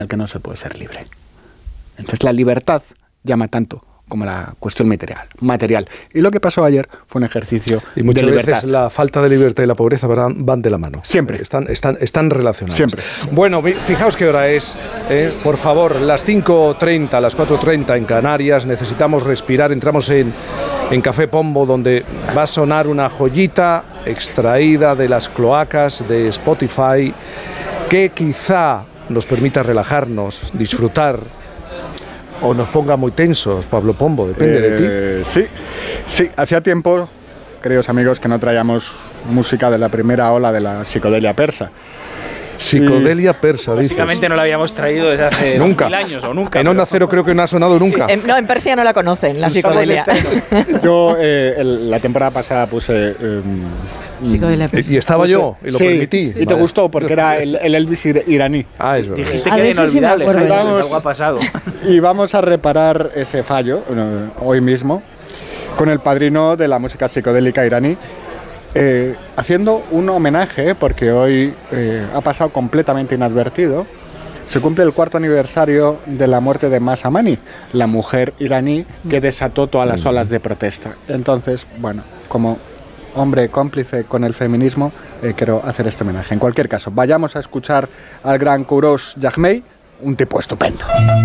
el que no se puede ser libre. Entonces la libertad llama tanto como la cuestión material. Y lo que pasó ayer fue un ejercicio y muchas de libertad. veces la falta de libertad y la pobreza van de la mano. Siempre. Están relacionadas. Siempre. Bueno, fijaos qué hora es. Por favor, las 5:30, las 4:30 en Canarias. Necesitamos respirar. Entramos en Café Pombo, donde va a sonar una joyita extraída de las cloacas de Spotify que quizá nos permita relajarnos, disfrutar, o nos ponga muy tensos, Pablo Pombo, depende de ti. Sí, hacía tiempo, queridos amigos, que no traíamos música de la primera ola de la psicodelia persa. Psicodelia persa, dices. Básicamente no la habíamos traído desde hace 2000 años o nunca. En Onda Cero creo que no ha sonado nunca. No, en Persia no la conocen, la psicodelia. Yo la temporada pasada puse... psicodelia persa. Y estaba yo, y lo permití. Y te gustó, porque era el Elvis iraní. Ah, es verdad. Dijiste que era inolvidable, algo ha pasado. Y vamos a reparar ese fallo hoy mismo con el padrino de la música psicodélica iraní, haciendo un homenaje, porque hoy ha pasado completamente inadvertido. Se cumple el 4º aniversario de la muerte de Mahsa Amini, la mujer iraní que desató todas las olas de protesta. Entonces, bueno, como hombre cómplice con el feminismo, quiero hacer este homenaje. En cualquier caso, vayamos a escuchar al gran Kourosh Jagmei, un tipo estupendo.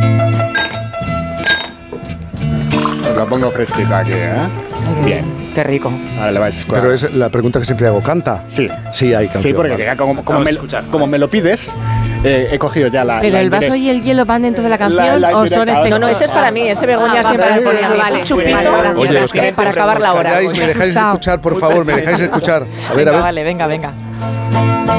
Os lo pongo fresquito aquí, ¿eh? Bien. Qué rico. Ahora le vais a escuchar. Pero es la pregunta que siempre hago, ¿canta? Sí. Sí, hay canción. Sí, porque ya como me lo pides, he cogido ya la... ¿Pero el vaso y el hielo van dentro de la canción o son efectos? No, ese es para mí, ese Begoña siempre me pone a mí. Vale, Chupito Oye, los que para acabar la hora. ¿Me dejáis escuchar, por favor? ¿Me dejáis escuchar? A ver, a ver. Vale, venga.